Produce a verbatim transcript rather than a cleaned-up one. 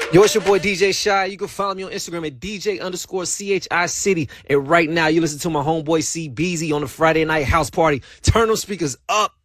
Yo, it's your boy D J Shy. You can follow me on Instagram at D J underscore C H I City. And right now, you listen to my homeboy C Beezy on the Friday night house party. Turn those speakers up.